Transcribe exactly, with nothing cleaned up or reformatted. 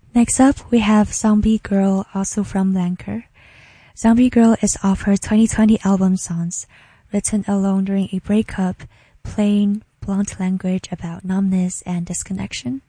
Next up, we have Zombie Girl, also from Blanker. Zombie Girl is off her twenty twenty album Songs, written alone during a breakup, plain, blunt language about numbness and disconnection.